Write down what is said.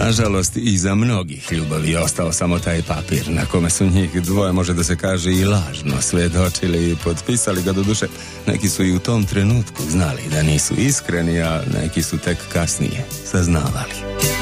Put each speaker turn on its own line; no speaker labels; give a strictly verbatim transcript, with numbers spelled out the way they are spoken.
Nažalost, iza mnogih ljubavi je ostao samo taj papir na kome su njih dvoje, može da se kaže, i lažno svedočili i potpisali ga. Doduše, neki su i u tom trenutku znali da nisu iskreni, a neki su tek kasnije saznavali.